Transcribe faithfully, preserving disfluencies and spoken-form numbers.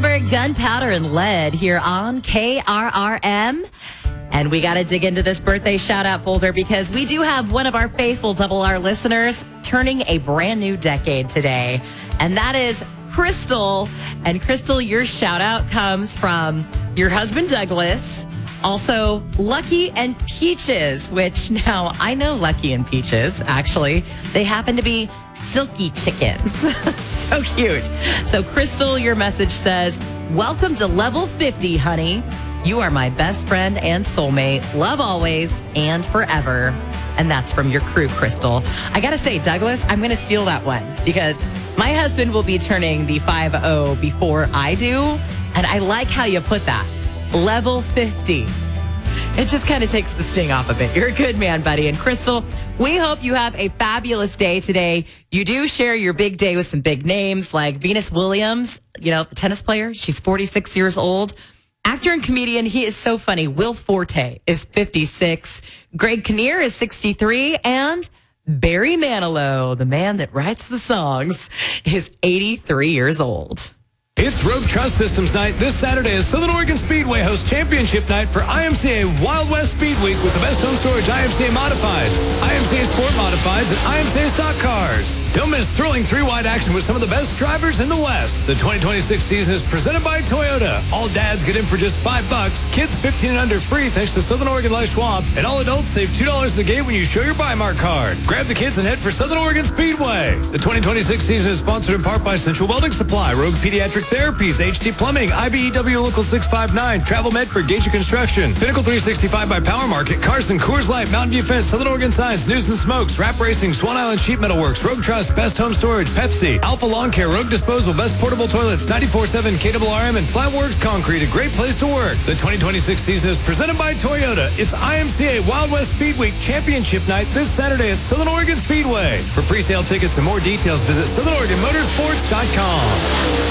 Zuckerberg, Gunpowder, and Lead here on K R R M. And we got to dig into this birthday shout-out folder because we do have one of our faithful Double R listeners turning a brand new decade today. And that is Crystal. And Crystal, your shout-out comes from your husband, Douglas. Also, Lucky and Peaches, which now I know Lucky and Peaches, actually. They happen to be silky chickens. So cute. So, Crystal, your message says, welcome to level fifty, honey. You are my best friend and soulmate. Love always and forever. And that's from your crew, Crystal. I got to say, Douglas, I'm going to steal that one because my husband will be turning the five oh before I do. And I like how you put that. Level fifty. It just kind of takes the sting off a bit. You're a good man, buddy. And Crystal, we hope you have a fabulous day today. You do share your big day with some big names like Venus Williams, you know, the tennis player. She's forty-six years old. Actor and comedian, he is so funny. Will Forte is fifty-six. Greg Kinnear is sixty-three. And Barry Manilow, the man that writes the songs, is eighty-three years old. It's Rogue Trust Systems Night this Saturday as Southern Oregon Speedway hosts Championship Night for I M C A Wild West Speed Week with the best home storage I M C A Modifieds, I M C A Sport Modifieds, and I M C A Stock Cars. Don't miss thrilling three-wide action with some of the best drivers in the West. The twenty twenty-six season is presented by Toyota. All dads get in for just five bucks. Kids fifteen and under free thanks to Southern Oregon Life Schwab. And all adults save two dollars a gate when you show your Buymark card. Grab the kids and head for Southern Oregon Speedway. The twenty twenty-six season is sponsored in part by Central Welding Supply, Rogue Pediatric Therapies, H T Plumbing, I B E W Local six five nine, Travel Medford, Gage Construction, Pinnacle three sixty-five by Power Market, Carson, Coors Light, Mountain View Fence, Southern Oregon Science, News and Smokes, Rap Racing, Swan Island Sheet Metal Works, Rogue Trust, Best Home Storage, Pepsi, Alpha Lawn Care, Rogue Disposal, Best Portable Toilets, ninety-four seven K R R M, and Flatworks Concrete, a great place to work. The twenty twenty-six season is presented by Toyota. It's I M C A Wild West Speed Week Championship Night this Saturday at Southern Oregon Speedway. For pre-sale tickets and more details, visit Southern Oregon Motorsports dot com.